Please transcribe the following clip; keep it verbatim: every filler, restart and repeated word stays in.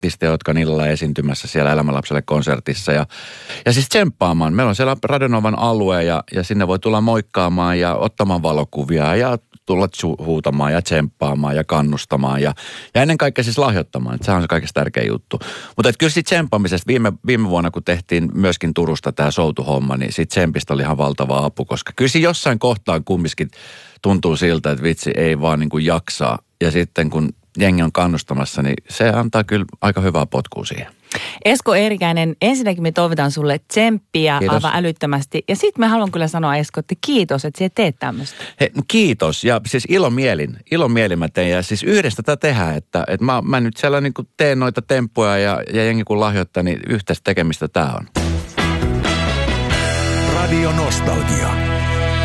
artisteja, jotka on illalla esiintymässä siellä Elämänlapselle konsertissa. Ja, ja siis tsemppaamaan. Meillä on siellä Radionovan alue ja, ja sinne voi tulla moikkaamaan ja ottamaan valokuvia ja tulla huutamaan ja tsemppaamaan ja kannustamaan ja, ja ennen kaikkea siis lahjoittamaan. Että sehän on se kaikista tärkein juttu. Mutta kyllä siitä tsemppaamisesta viime, viime vuonna, kun tehtiin myöskin Turusta tämä soutuhomma, niin siitä tsempistä oli ihan valtava apu, koska kyllä siinä jossain kohtaan kumminkin tuntuu siltä, että vitsi ei vaan niin kuin jaksaa. Ja sitten kun jengi on kannustamassa, niin se antaa kyllä aika hyvää potkua siihen. Esko Eerikäinen, ensinnäkin me toivotan sulle tsemppiä Kiitos. aivan älyttömästi. Ja sitten mä haluan kyllä sanoa, Esko, että kiitos, että sä teet tämmöistä. He, kiitos. Ja siis ilomielin, ilomielin mä teen. Ja siis yhdessä tätä tehdään, että, että mä, mä nyt siellä niin kuin teen noita temppuja ja, ja jengi kun lahjoittaa, niin yhteistä tekemistä tää on. Radio Nostalgia.